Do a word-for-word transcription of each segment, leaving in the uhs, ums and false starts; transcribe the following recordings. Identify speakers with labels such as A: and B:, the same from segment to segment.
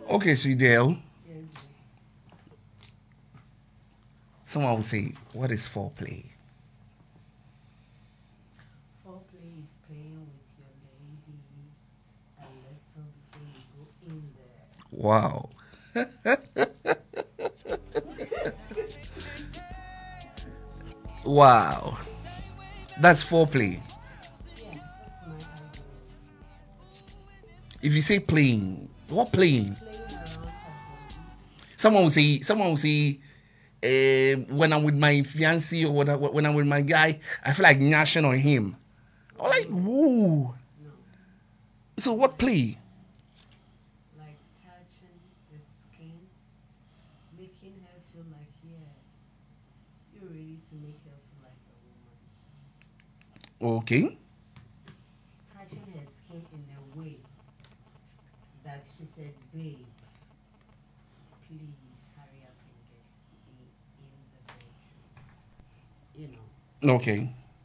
A: Okay, Sweetie.
B: Yes.
A: Someone will say, what is foreplay?
B: Foreplay is playing with your lady a little before you go in there.
A: Wow. Wow. That's foreplay.
B: Yeah, that's my idea.
A: If you say playing, what playing?
B: Playing around her body.
A: Someone will say, someone will say, uh, when I'm with my fiancé or what, when I'm with my guy, I feel like gnashing on him. I'm like, woo.
B: No.
A: So what play?
B: Like touching the skin, making her feel like, yeah, you're ready to make her feel like a woman.
A: Okay.
B: Touching her skin in a way that she said, babe, please hurry up and get in, in the bedroom. You know,
A: Okay.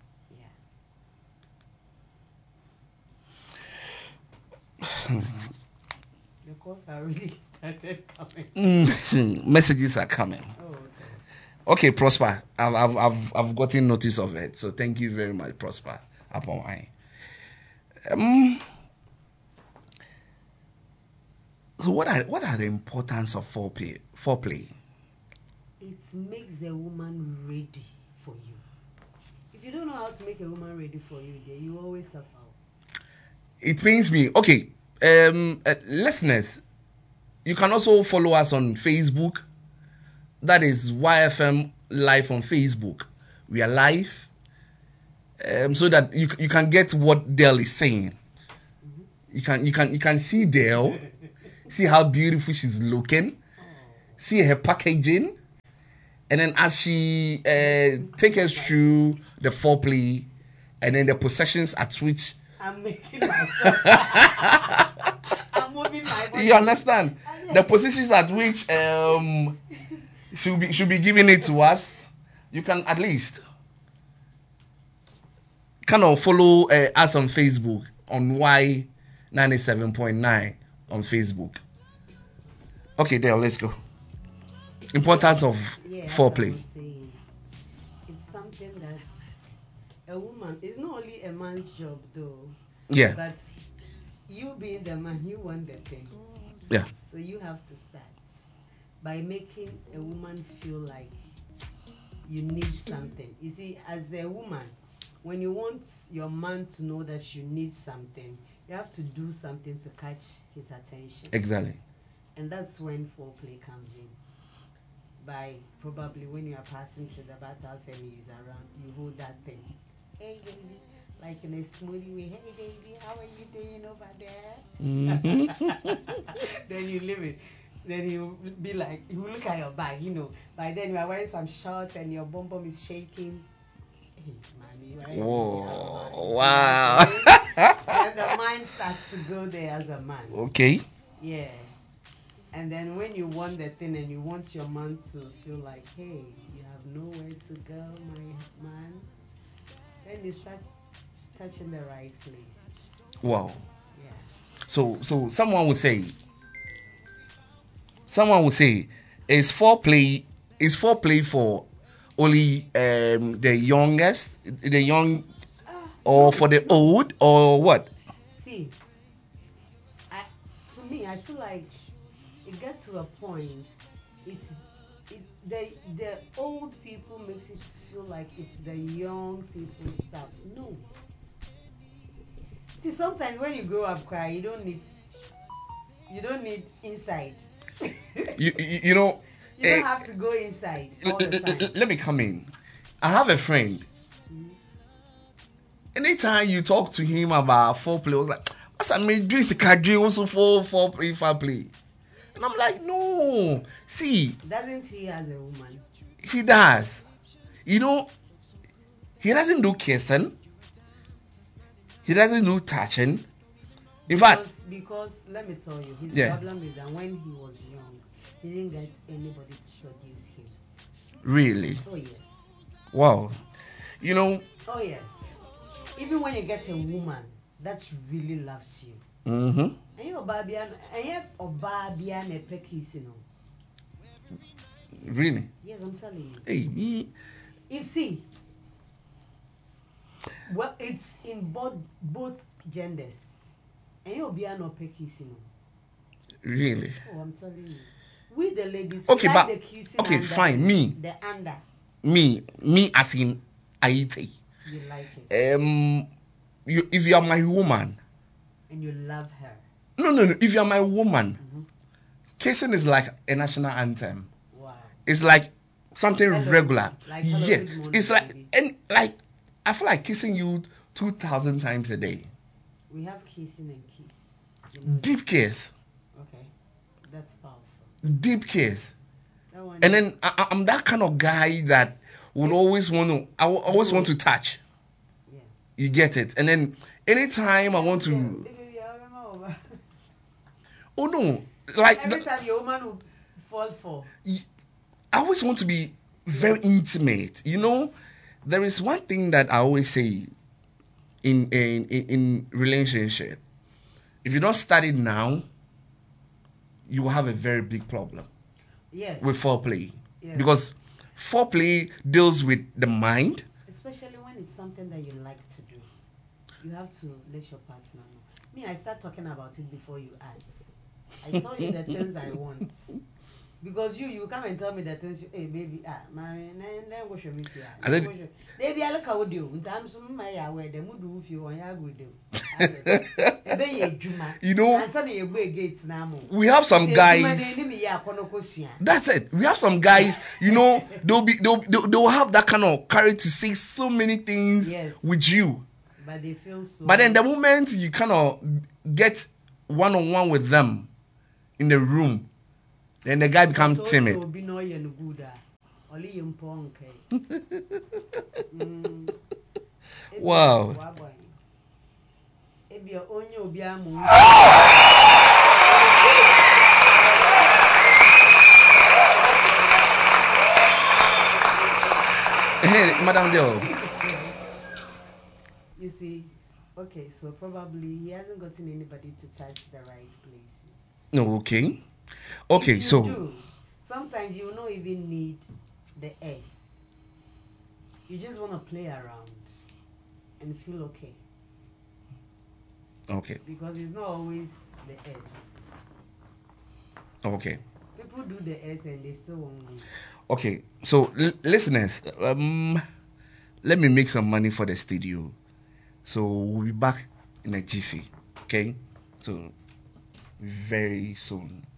B: yeah. The calls are really started coming.
A: Mm, messages are coming.
B: Oh, okay.
A: Okay, Prosper. I've, I've, I've, I've gotten notice of it. So thank you very much, Prosper. Upon I. Um, so what are what are the importance of foreplay? Foreplay.
B: It makes a woman ready for you. If you don't know how to make a woman ready for you, then you always suffer.
A: It pains me. Okay, um, uh, listeners, you can also follow us on Facebook. That is Y F M Live on Facebook. We are live, um, so that you you can get what Dell is saying. Mm-hmm. You can you can you can see Dell, see how beautiful she's looking, oh. See her packaging, and then as she uh, take us through the foreplay, and then the possessions at which
B: I'm making myself. I'm moving my body.
A: You understand? The positions at which um should be should be giving it to us. You can at least kind of follow uh, us on Facebook on Y ninety-seven point nine on Facebook. Okay, there. Let's go. Importance of
B: yeah,
A: foreplay.
B: It's something that's a woman. It's not only a man's job though.
A: Yeah.
B: But you being the man, you want the thing.
A: Yeah.
B: So you have to start by making a woman feel like you need something. You see, as a woman, when you want your man to know that you need something, you have to do something to catch his attention.
A: Exactly.
B: And that's when foreplay comes in. By probably when you are passing through the bathhouse and he's around, you hold that thing. Hey, baby. Like in a smoothie way, hey baby, how are you doing over there? Mm-hmm. Then you leave it. Then you be like, you look at your bag, you know. By then you are wearing some shorts and your bum bum is shaking. Hey, mommy, right?
A: Whoa, wow.
B: And the mind starts to go there as a man.
A: Okay.
B: Yeah. And then when you want the thing and you want your man to feel like, hey, you have nowhere to go, my man, then you start touching the right place.
A: Wow.
B: Yeah.
A: So so someone would say someone would say is foreplay is foreplay for only um, the youngest, the young, uh, or for the old, or what?
B: See, I, to me, I feel like it gets to a point. It's it, the the old people makes it feel like it's the young people stuff. No. See, sometimes when you grow up, cry, you don't need, you don't need inside.
A: you, you you know.
B: You don't uh, have to go inside all the time.
A: Let me come in. I have a friend. Mm-hmm. Anytime you talk to him about foreplay, I was like, "What's I mean? Do is a also for foreplay, foreplay?" And I'm like, "No. See,
B: doesn't he as a woman?
A: He does. You know, he doesn't do kissing. He doesn't do touching. In
B: because,
A: fact,
B: because let me tell you, his
A: yeah.
B: problem is that when he was young, he didn't get anybody to seduce him.
A: Really?
B: Oh yes.
A: Wow. You know.
B: Oh yes. Even when you get a woman that really loves you,
A: Mm-hmm.
B: And you Obabia, and yet Obabia ne pekis, you know.
A: Really?
B: Yes, I'm telling you.
A: Hey, me.
B: If see, well, it's in both both genders. And you Obia no pekis, you know.
A: Really?
B: Oh, I'm telling you. We the ladies,
A: Okay,
B: we like
A: but
B: the kissing
A: okay,
B: under
A: fine.
B: the,
A: Me,
B: the under.
A: me, me. As in, Aite.
B: You like it.
A: Um, you if you are my woman.
B: And you love her.
A: No, no, no. If you are my woman,
B: Mm-hmm.
A: kissing is like a national anthem.
B: Wow.
A: It's like something
B: Hello,
A: regular.
B: like hello,
A: Yeah,
B: good morning,
A: it's like
B: baby.
A: and like I feel like kissing you two thousand times a day.
B: We have kissing and kiss. You know
A: Deep kiss,
B: that? Okay. That's powerful.
A: deep kiss.
B: That one
A: And
B: is-
A: then I, I'm that kind of guy that would always want to. I will always want to touch.
B: yeah.
A: You get it. And then anytime I want to.
B: Baby, I remember.
A: Oh no, like
B: Every
A: the-
B: time your woman will fall for.
A: I always want to be very intimate. You know, there is one thing that I always say in in in, in relationship. If you don't start it now, you will have a very big problem
B: Yes.
A: with foreplay.
B: Yeah.
A: Because foreplay deals with the mind.
B: Especially when it's something that you like to do. You have to let your partner know. Me, I start talking about it before you ask. I tell you the things I want. Because you, you come and tell me the things you, hey, baby, ah, Mary, then go show me here.
A: I said-
B: Baby, I look how do. In times of my away, the mood if you want ya good do. Then you juma.
A: You know-
B: and suddenly you go gates now.
A: We have some guys.
B: guys.
A: That's it. We have some guys, you know, they'll be they'll, they'll, they'll have that kind of courage to say so many things
B: Yes.
A: with you.
B: But they feel so.
A: But then the moment you kind of get one on one with them in the room, then the guy becomes
B: So
A: timid.
B: you'll be no you no good, ah. Only you punk, eh. Mm. Ebi-
A: Wow.
B: Wa boy. Ebi a onye obi amu.
A: Hey, Madam Dio.
B: You see, okay, so probably he hasn't gotten anybody to touch the right places.
A: No, okay. Okay,
B: If you
A: so
B: do, sometimes you will not even need the S. You just want to play around and feel okay
A: okay,
B: because it's not always the S.
A: okay.
B: People do the S and they still won't go.
A: Okay, so l- listeners, um, let me make some money for the studio. So we'll be back in a jiffy, okay? So very soon.